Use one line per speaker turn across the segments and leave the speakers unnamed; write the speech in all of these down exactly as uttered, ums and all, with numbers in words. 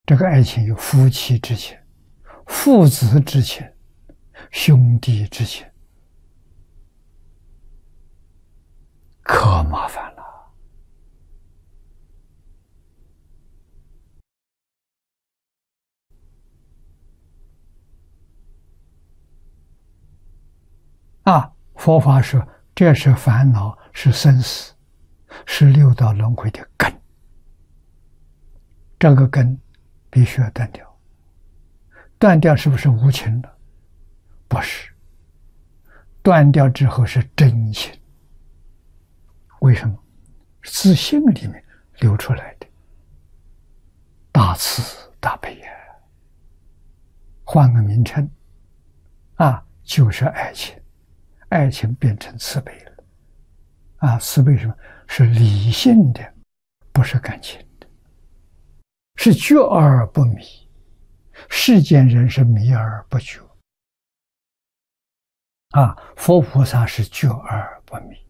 这个爱情有夫妻之情、父子之情、兄弟之情，可麻烦了。啊，佛法说这是烦恼，是生死，是六道轮回的根。这个根必须要断掉。断掉是不是无情的？不是。断掉之后是真情。为什么？自信里面流出来的大慈大悲呀。换个名称啊，就是爱情。爱情变成慈悲了啊！慈悲什么？是理性的，不是感情的，是觉而不迷。世间人是迷而不觉啊，佛菩萨是觉而不迷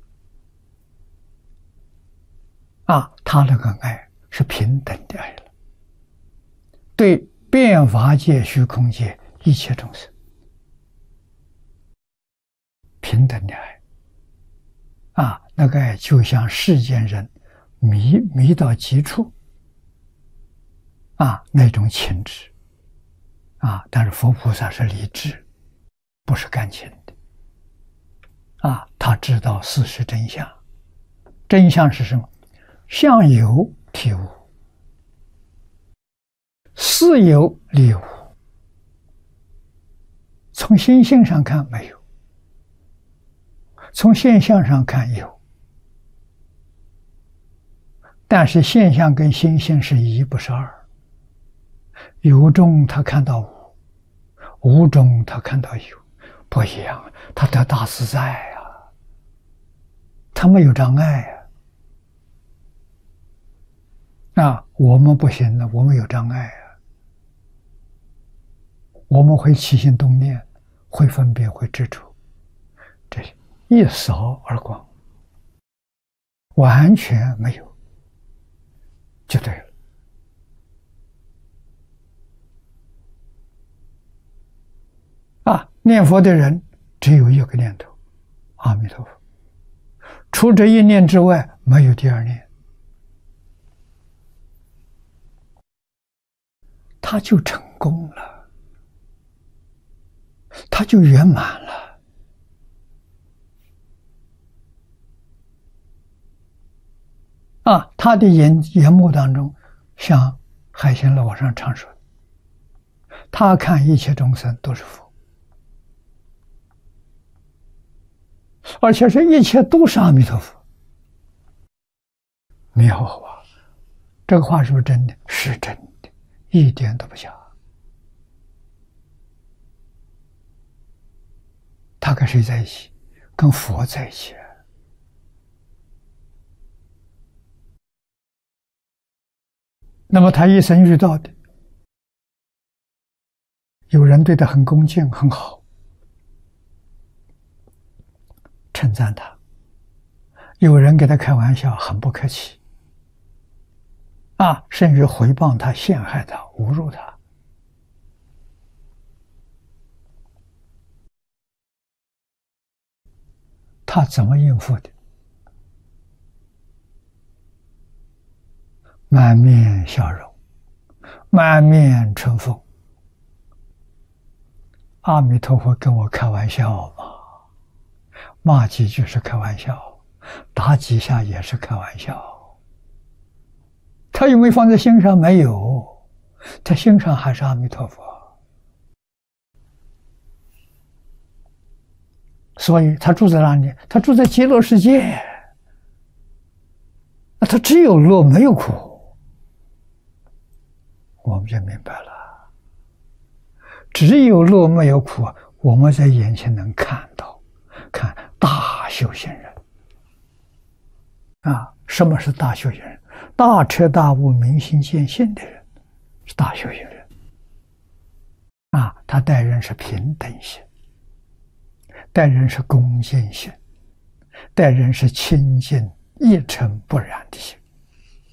啊，他那个爱是平等的爱了，对遍法界、虚空界一切众生平等的爱啊，那个爱就像世间人迷迷到极处啊，那种情执啊，但是佛菩萨是理智，不是感情的啊，他知道事实真相。真相是什么？相由体无，事有理无。从心性上看没有，从现象上看有，但是现象跟心性是一，不是二。有中他看到无，无中他看到有，不一样。他得大自在啊，他没有障碍啊。啊，我们不行了，我们有障碍啊。我们会起心动念，会分别，会执着，这一扫而光，完全没有，就对了。啊，念佛的人只有一个念头，阿弥陀佛。除这一念之外，没有第二念，他就成功了，他就圆满了。啊，他的言言目当中，像海鲜老和尚常说的，他看一切众生都是佛，而且是一切都是阿弥陀佛。妙啊！这个话是不是真的？是真的，一点都不假。他跟谁在一起？跟佛在一起。那么他一生遇到的，有人对他很恭敬很好，称赞他；有人给他开玩笑，很不客气，啊，甚至诽谤他、陷害他、侮辱他。他怎么应付的？满面笑容，满面春风。阿弥陀佛跟我开玩笑嘛，骂几句是开玩笑，打几下也是开玩笑。他有没有放在心上？没有，他心上还是阿弥陀佛。所以他住在哪里？他住在极乐世界，他只有乐没有苦。我们就明白了，只有乐没有苦，我们在眼前能看到，看大修行人啊！什么是大修行人？大彻大悟、明心见性的人是大修行人啊！他待人是平等心，待人是恭敬心，待人是清净一尘不染的心。